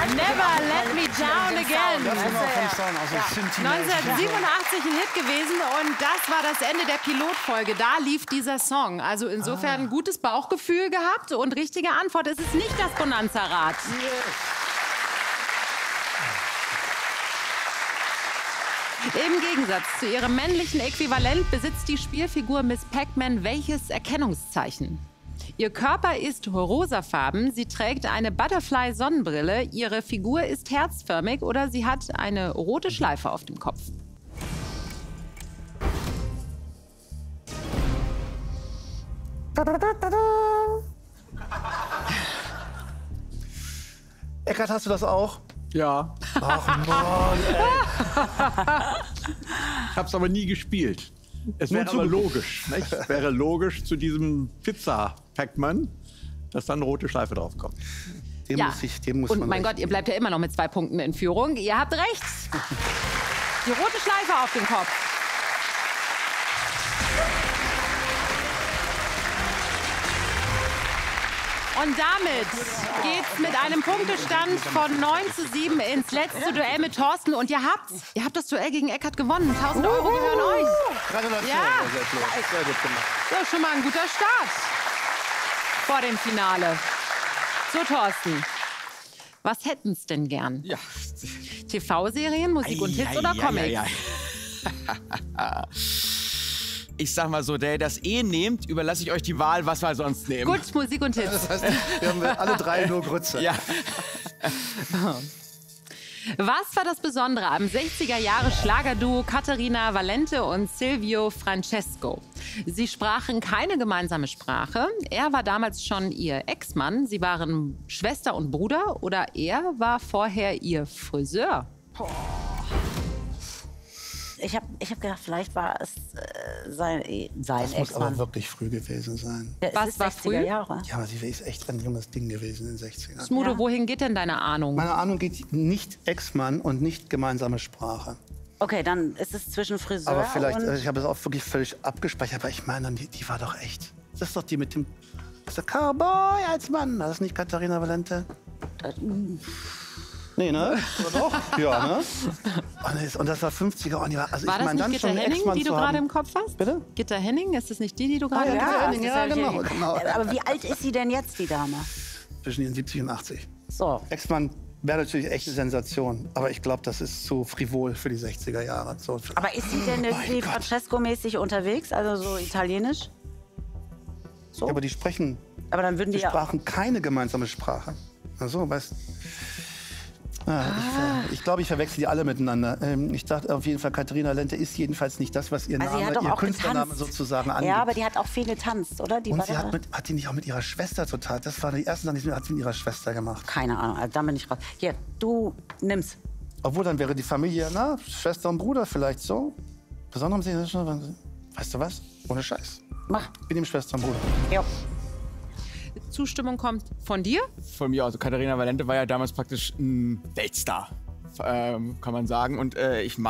Never Let Me Down Again. Das ist noch vom Sound, also Sentinel. 1987 ein Hit gewesen und das war das Ende der Pilotfolge. Da lief dieser Song. Also insofern ein gutes Bauchgefühl gehabt und richtige Antwort. Es ist nicht das Bonanza-Rad. Im Gegensatz zu ihrem männlichen Äquivalent besitzt die Spielfigur Miss Pac-Man welches Erkennungszeichen? Ihr Körper ist rosafarben, sie trägt eine Butterfly-Sonnenbrille, ihre Figur ist herzförmig oder sie hat eine rote Schleife auf dem Kopf. Eckart, hast du das auch? Ja. Ach Mann, ey. Ich hab's aber nie gespielt. Es wäre aber logisch. Nicht? Es wäre logisch zu diesem Pizza-Pac-Man, dass dann eine rote Schleife drauf kommt. Dem muss und man mein Gott, ihr bleibt ja immer noch mit 2 Punkten in Führung. Ihr habt recht. Die rote Schleife auf dem Kopf. Und damit geht's mit einem Punktestand von 9:7 ins letzte Duell mit Thorsten. Und ihr habt das Duell gegen Eckart gewonnen. 1.000 Euro gehören euch. Gratulation. Ja. Sehr gut gemacht. So, schon mal ein guter Start vor dem Finale. So, Thorsten, was hätten's denn gern? Ja. TV-Serien, Musik und Hits oder Comics? Ich sag mal so, der das nehmt, überlasse ich euch die Wahl, was wir sonst nehmen. Gut, Musik und Hits. Das heißt, wir haben alle drei nur Grütze. Ja. Was war das Besondere am 60er-Jahre-Schlagerduo Caterina Valente und Silvio Francesco? Sie sprachen keine gemeinsame Sprache. Er war damals schon ihr Ex-Mann. Sie waren Schwester und Bruder oder er war vorher ihr Friseur. Ich hab gedacht, vielleicht war es sein Das muss aber Ex-Mann. wirklich früh gewesen sein. Ja, es Was ist war 60er früh? Jahre. Ja, aber sie ist echt ein junges Ding gewesen in den 60ern. Smudo, Ja. wohin geht denn deine Ahnung? Meine Ahnung geht nicht Ex-Mann und nicht gemeinsame Sprache. Okay, dann ist es zwischen Friseur Aber vielleicht, und... ich habe es auch wirklich völlig abgespeichert, aber ich meine, die war doch echt. Das ist doch die mit dem das ist der Cowboy als Mann. Das ist nicht Caterina Valente? Nee, ne? Oder doch? Ja, ne? Und das war 50er. Und die war, also War ich das meine, nicht dann Gitta schon einen Henning, Ex-Mann die du zu gerade haben. im Kopf hast? Bitte? Gitta Henning, ist das nicht die du gerade im Ja, Kopf hast? Henning, ja, genau. Aber wie alt ist sie denn jetzt, die Dame? Zwischen ihren 70 und 80. So. Ex-Mann wäre natürlich echt eine Sensation. Aber ich glaube, das ist zu frivol für die 60er Jahre. So. Aber ist sie denn Mein irgendwie Gott. Francesco-mäßig unterwegs, also so italienisch? So. Ja, aber die sprechen, Aber dann würden die die ja... sprachen keine gemeinsame Sprache. Also, weißt ich glaube, ich verwechsel die alle miteinander. Ich dachte auf jeden Fall, Caterina Lente ist jedenfalls nicht das, was ihr Also sie Name, hat doch ihr auch Künstlername getanzt. sozusagen angibt. Ja, aber die hat auch viel getanzt, oder? Die Und war sie da- hat die nicht auch mit ihrer Schwester total. Das war die erste Sache, die hat sie mit ihrer Schwester gemacht. Keine Ahnung, also dann bin ich raus. Hier, du nimmst. Obwohl, dann wäre die Familie, na, Schwester und Bruder vielleicht so. Besonders weißt du was? Ohne Scheiß. Mach. Wir nehmen Schwester und Bruder. Ja. Zustimmung kommt von dir? Von mir, also Caterina Valente war ja damals praktisch ein Weltstar, kann man sagen. Und ich